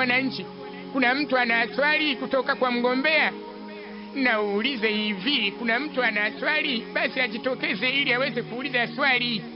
wananchi, kuna mtu ana swali kutoka kwa mgombea? Na uulize hivi, kuna mtu ana swali? Basi ajitokeze ili aweze kuuliza swali.